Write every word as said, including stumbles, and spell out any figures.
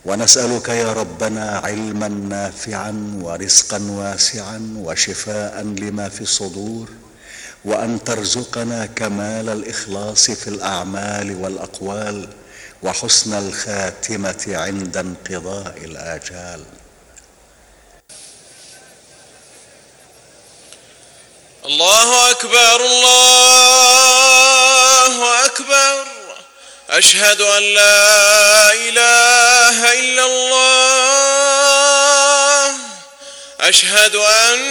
ونسألك يا ربنا علما نافعا ورزقا واسعا وشفاء لما في الصدور، وأن ترزقنا كمال الإخلاص في الأعمال والأقوال، وحسن الخاتمة عند انقضاء الآجال. الله أكبر الله أكبر، أشهد أن لا إله إلا الله، أشهد أن